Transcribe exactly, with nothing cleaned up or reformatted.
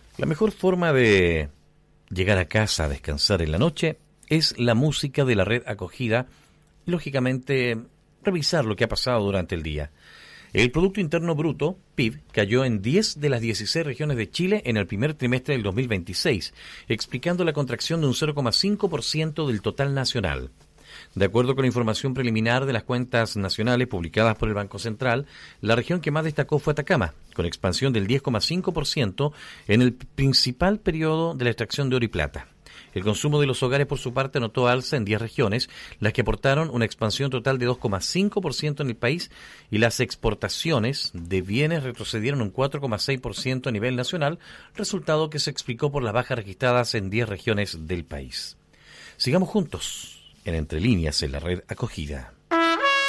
La mejor forma de llegar a casa a descansar en la noche es la música de la red acogida y, lógicamente, revisar lo que ha pasado durante el día. El Producto Interno Bruto, P I B, cayó en diez de las dieciséis regiones de Chile en el primer trimestre del dos mil veintiséis, explicando la contracción de un cero coma cinco por ciento del total nacional. De acuerdo con la información preliminar de las cuentas nacionales publicadas por el Banco Central, la región que más destacó fue Atacama, con expansión del diez coma cinco por ciento en el principal periodo de la extracción de oro y plata. El consumo de los hogares, por su parte, anotó alza en diez regiones, las que aportaron una expansión total de dos coma cinco por ciento en el país, y las exportaciones de bienes retrocedieron un cuatro coma seis por ciento a nivel nacional, resultado que se explicó por las bajas registradas en diez regiones del país. Sigamos juntos en Entre Líneas en la red acogida.